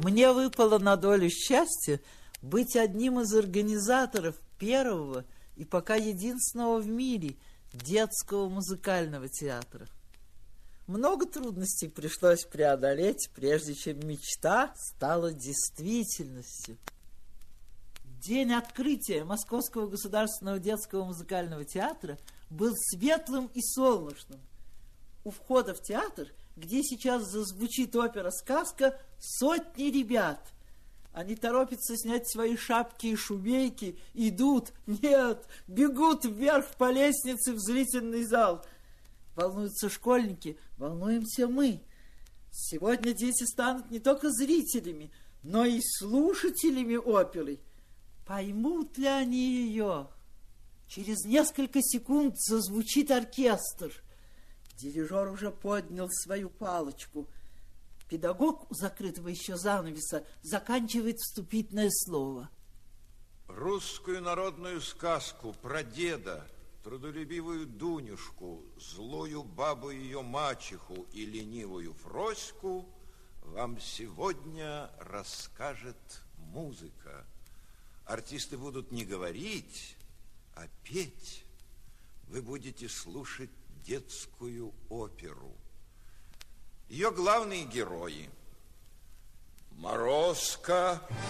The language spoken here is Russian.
Мне выпало на долю счастья быть одним из организаторов первого и пока единственного в мире детского музыкального театра. Много трудностей пришлось преодолеть, прежде чем мечта стала действительностью. День открытия Московского государственного детского музыкального театра был светлым и солнечным. У входа в театр, где сейчас зазвучит опера «Сказка», сотни ребят. Они торопятся снять свои шапки и шубейки, идут, нет, бегут вверх по лестнице в зрительный зал. Волнуются школьники, волнуемся мы. Сегодня дети станут не только зрителями, но и слушателями оперы. Поймут ли они ее? Через несколько секунд зазвучит оркестр. Дирижер уже поднял свою палочку. Педагог у закрытого еще занавеса заканчивает вступительное слово. Русскую народную сказку про деда, трудолюбивую Дунюшку, злую бабу ее мачеху и ленивую Фроську вам сегодня расскажет музыка. Артисты будут не говорить, а петь. Вы будете слушать детскую оперу. Ее главные герои: Морозко,